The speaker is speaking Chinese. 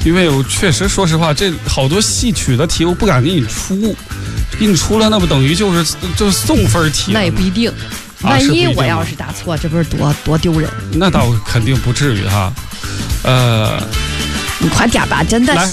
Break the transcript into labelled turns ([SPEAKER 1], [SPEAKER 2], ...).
[SPEAKER 1] 因为我确实说实话，这好多戏曲的题我不敢给你出，给你出了那不等于就是送分题。
[SPEAKER 2] 那也不一定，万一我要是答错，这不是多丢人？
[SPEAKER 1] 那倒肯定不至于哈。
[SPEAKER 2] 你快点吧，真的。